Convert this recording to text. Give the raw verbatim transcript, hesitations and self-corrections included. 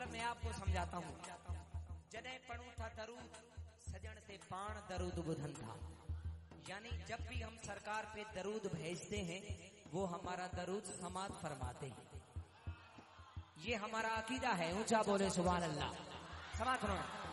मतलब मैं आपको समझाता हूँ। जने पढ़ू था दरूद सजन ते पाण दरूद बुधन था, यानी जब भी हम सरकार पे दरूद भेजते हैं वो हमारा दरूद समाप्त फरमाते हैं। ये हमारा अकीदा है। ऊंचा बोले सुभान अल्लाह। समाप्त करो।